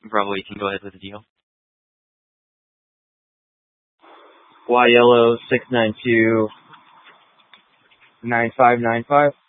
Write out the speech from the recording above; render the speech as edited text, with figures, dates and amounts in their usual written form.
Bravo 18, go ahead with the deal. Y Yellow 692 9595.